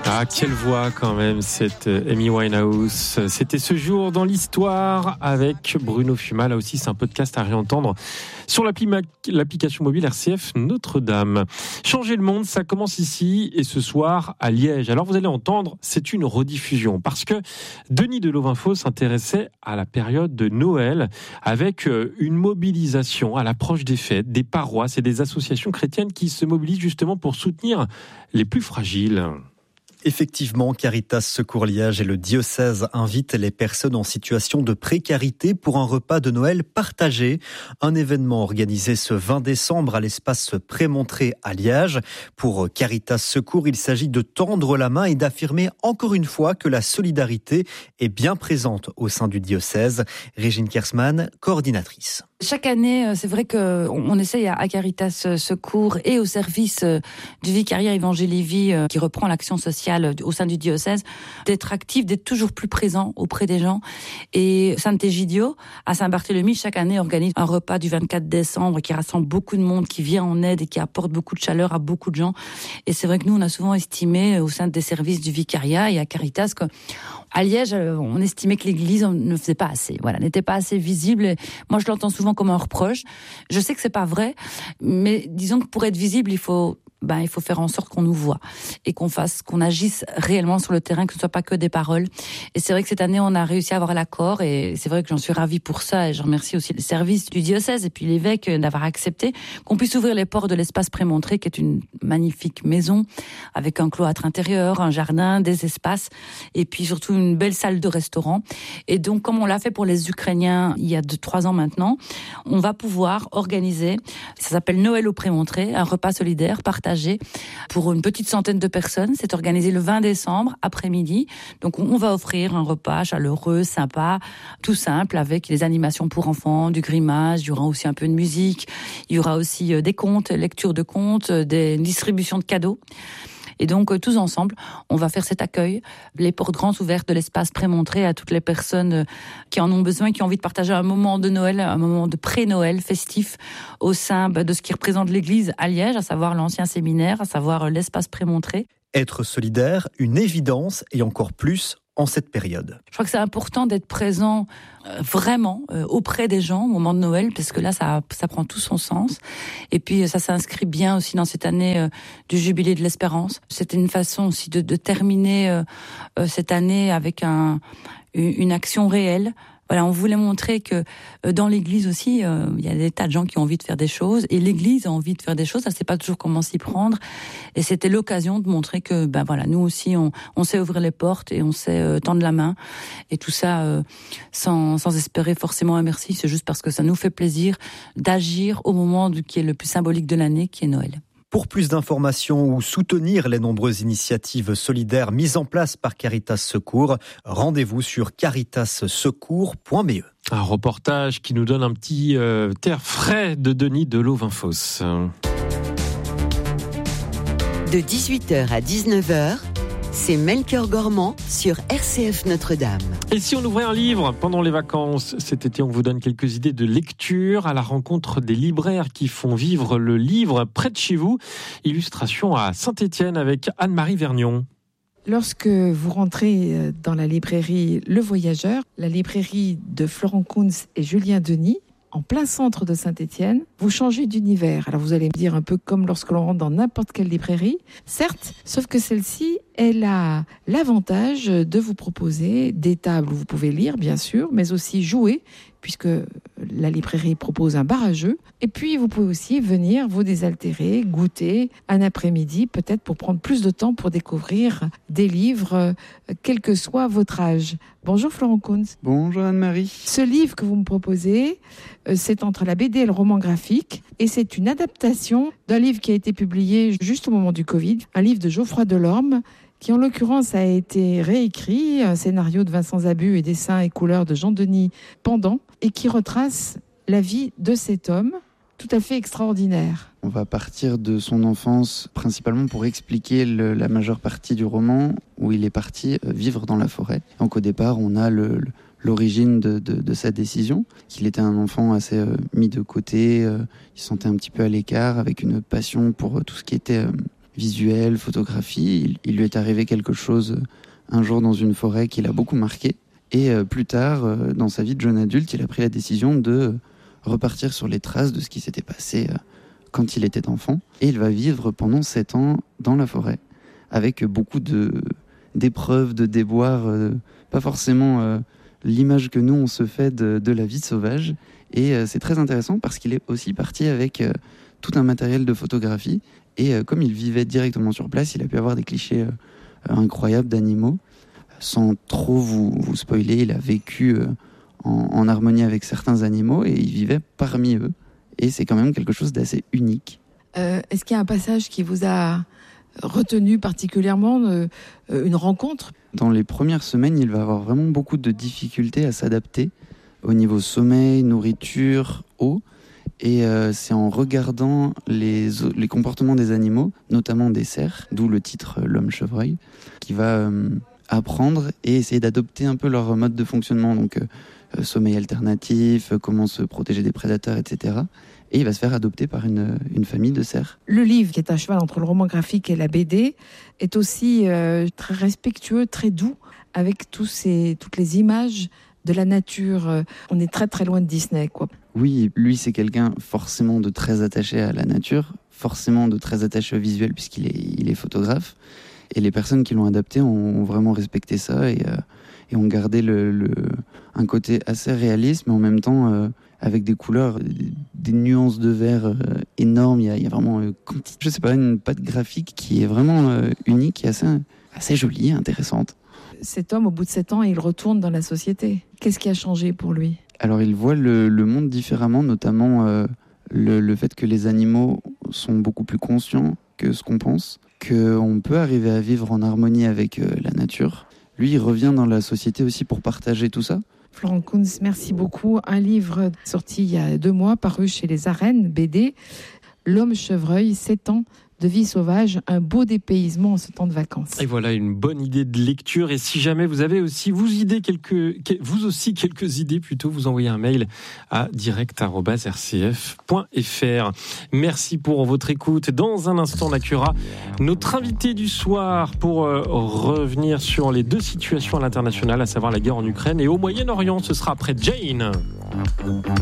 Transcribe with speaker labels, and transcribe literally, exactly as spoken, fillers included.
Speaker 1: Ah, quelle voix quand même, cette Amy Winehouse. C'était Ce jour dans l'histoire avec Bruno Fuma. Là aussi, c'est un podcast à réentendre sur l'appli Mac, l'application mobile R C F Notre-Dame. Changer le monde, ça commence ici et ce soir à Liège. Alors vous allez entendre, c'est une rediffusion parce que Denis de Lovinfo s'intéressait à la période de Noël avec une mobilisation à l'approche des fêtes, des paroisses et des associations chrétiennes qui se mobilisent justement pour soutenir les plus fragiles.
Speaker 2: Effectivement, Caritas Secours Liège et le diocèse invitent les personnes en situation de précarité pour un repas de Noël partagé. Un événement organisé ce vingt décembre à l'espace Prémontré à Liège. Pour Caritas Secours, il s'agit de tendre la main et d'affirmer encore une fois que la solidarité est bien présente au sein du diocèse. Régine Kersman, coordinatrice.
Speaker 3: Chaque année, c'est vrai qu'on essaye à Caritas Secours et au service du vicariat Évangile Vie qui reprend l'action sociale au sein du diocèse, d'être actif, d'être toujours plus présent auprès des gens. Et Saint-Égidio, à Saint-Barthélemy, chaque année organise un repas du vingt-quatre décembre qui rassemble beaucoup de monde, qui vient en aide et qui apporte beaucoup de chaleur à beaucoup de gens. Et c'est vrai que nous, on a souvent estimé au sein des services du vicariat et à Caritas que à Liège, on estimait que l'Église ne faisait pas assez, voilà, n'était pas assez visible. Et moi, je l'entends souvent comme un reproche. Je sais que c'est pas vrai, mais disons que pour être visible, il faut ben, il faut faire en sorte qu'on nous voit et qu'on fasse, qu'on agisse réellement sur le terrain, que ce soit pas que des paroles. Et c'est vrai que cette année, on a réussi à avoir l'accord et c'est vrai que j'en suis ravie pour ça et je remercie aussi le service du diocèse et puis l'évêque d'avoir accepté qu'on puisse ouvrir les portes de l'espace Prémontré, qui est une magnifique maison avec un cloître intérieur, un jardin, des espaces et puis surtout une belle salle de restaurant. Et donc, comme on l'a fait pour les Ukrainiens il y a deux, trois ans maintenant, on va pouvoir organiser, ça s'appelle Noël au Prémontré, un repas solidaire partagé pour une petite centaine de personnes. C'est organisé le vingt décembre, après-midi. Donc, on va offrir un repas chaleureux, sympa, tout simple, avec des animations pour enfants, du grimage, il y aura aussi un peu de musique, il y aura aussi des contes, lecture de contes, des distributions de cadeaux. Et donc, euh, tous ensemble, on va faire cet accueil, les portes grandes ouvertes de l'espace Prémontré à toutes les personnes qui en ont besoin, qui ont envie de partager un moment de Noël, un moment de pré-Noël festif au sein de ce qui représente l'Église à Liège, à savoir l'ancien séminaire, à savoir l'espace Prémontré.
Speaker 2: Être solidaire, une évidence et encore plus en cette période.
Speaker 3: Je crois que c'est important d'être présent euh, vraiment euh, auprès des gens au moment de Noël, parce que là, ça, ça prend tout son sens. Et puis, ça s'inscrit bien aussi dans cette année euh, du Jubilé de l'Espérance. C'était une façon aussi de, de terminer euh, euh, cette année avec un, une action réelle. Voilà, on voulait montrer que euh, dans l'Église aussi, euh, il y a des tas de gens qui ont envie de faire des choses, et l'Église a envie de faire des choses. Ça, sait pas toujours comment s'y prendre, et c'était l'occasion de montrer que, ben voilà, nous aussi, on, on sait ouvrir les portes et on sait euh, tendre la main, et tout ça euh, sans, sans espérer forcément un merci. C'est juste parce que ça nous fait plaisir d'agir au moment du, qui est le plus symbolique de l'année, qui est Noël.
Speaker 2: Pour plus d'informations ou soutenir les nombreuses initiatives solidaires mises en place par Caritas Secours, rendez-vous sur caritas secours point b e.
Speaker 1: Un reportage qui nous donne un petit euh, terre frais de Denis de Lovinfo.
Speaker 4: De dix-huit heures à dix-neuf heures, c'est Melchior Gormand sur R C F Notre-Dame.
Speaker 1: Et si on ouvrait un livre pendant les vacances? Cet été, on vous donne quelques idées de lecture à la rencontre des libraires qui font vivre le livre près de chez vous. Illustration à Saint-Étienne avec Anne-Marie Vergnon.
Speaker 5: Lorsque vous rentrez dans la librairie Le Voyageur, la librairie de Florent Kuntz et Julien Denis, en plein centre de Saint-Étienne, vous changez d'univers. Alors vous allez me dire un peu comme lorsque l'on rentre dans n'importe quelle librairie, certes, sauf que celle-ci, elle a l'avantage de vous proposer des tables où vous pouvez lire, bien sûr, mais aussi jouer, puisque la librairie propose un bar à jeux. Et puis, vous pouvez aussi venir vous désaltérer, goûter un après-midi, peut-être pour prendre plus de temps pour découvrir des livres, quel que soit votre âge. Bonjour Florent Kuntz.
Speaker 6: Bonjour Anne-Marie.
Speaker 5: Ce livre que vous me proposez, c'est entre la B D et le roman graphique, et c'est une adaptation d'un livre qui a été publié juste au moment du Covid, un livre de Geoffroy Delorme, qui en l'occurrence a été réécrit, un scénario de Vincent Zabu et dessins et couleurs de Jean-Denis Pendant, et qui retrace la vie de cet homme tout à fait extraordinaire.
Speaker 6: On va partir de son enfance principalement pour expliquer le, la majeure partie du roman où il est parti vivre dans la forêt. Donc au départ, on a le, le, l'origine de, de, de sa décision, qu'il était un enfant assez euh, mis de côté, euh, il se sentait un petit peu à l'écart, avec une passion pour euh, tout ce qui était... Euh, visuel, photographie. Il, il lui est arrivé quelque chose un jour dans une forêt qui l'a beaucoup marqué. Et euh, plus tard, euh, dans sa vie de jeune adulte, il a pris la décision de repartir sur les traces de ce qui s'était passé euh, quand il était enfant. Et il va vivre pendant sept ans dans la forêt, avec beaucoup de, d'épreuves, de déboires, euh, pas forcément euh, l'image que nous on se fait de, de la vie sauvage. Et euh, c'est très intéressant parce qu'il est aussi parti avec euh, tout un matériel de photographie. Et euh, comme il vivait directement sur place, il a pu avoir des clichés euh, incroyables d'animaux. Sans trop vous, vous spoiler, il a vécu euh, en, en harmonie avec certains animaux et il vivait parmi eux. Et c'est quand même quelque chose d'assez unique.
Speaker 5: Euh, est-ce qu'il y a un passage qui vous a retenu particulièrement, euh, une rencontre ?
Speaker 6: Dans les premières semaines, il va avoir vraiment beaucoup de difficultés à s'adapter au niveau sommeil, nourriture, eau. Et euh, c'est en regardant les, les comportements des animaux, notamment des cerfs, d'où le titre euh, L'homme chevreuil, qui va euh, apprendre et essayer d'adopter un peu leur mode de fonctionnement. Donc euh, sommeil alternatif, euh, comment se protéger des prédateurs, et cetera. Et il va se faire adopter par une, une famille de cerfs.
Speaker 5: Le livre, qui est à cheval entre le roman graphique et la B D, est aussi euh, très respectueux, très doux, avec tous ces, toutes les images de la nature. On est très très loin de Disney, quoi.
Speaker 6: Oui, lui c'est quelqu'un forcément de très attaché à la nature, forcément de très attaché au visuel puisqu'il est, il est photographe. Et les personnes qui l'ont adapté ont vraiment respecté ça et, euh, et ont gardé le, le, un côté assez réaliste, mais en même temps euh, avec des couleurs, des nuances de vert euh, énormes. Il y a, il y a vraiment, euh, je sais pas, une patte graphique qui est vraiment euh, unique et assez, assez jolie, intéressante.
Speaker 5: Cet homme, au bout de sept ans, il retourne dans la société. Qu'est-ce qui a changé pour lui ?
Speaker 6: Alors il voit le, le monde différemment, notamment euh, le, le fait que les animaux sont beaucoup plus conscients que ce qu'on pense, qu'on peut arriver à vivre en harmonie avec euh, la nature. Lui, il revient dans la société aussi pour partager tout ça.
Speaker 5: Florent Kounz, merci beaucoup. Un livre sorti il y a deux mois, paru chez les Arènes, B D, L'homme chevreuil, sept ans de vie sauvage, un beau dépaysement en ce temps de vacances.
Speaker 1: Et voilà une bonne idée de lecture. Et si jamais vous avez aussi vous idées quelques, vous aussi quelques idées, plutôt vous envoyez un mail à direct arobase r c f point f r. Merci pour votre écoute. Dans un instant, Nakura, notre invité du soir pour euh, revenir sur les deux situations à l'international, à savoir la guerre en Ukraine et au Moyen-Orient. Ce sera après Jane.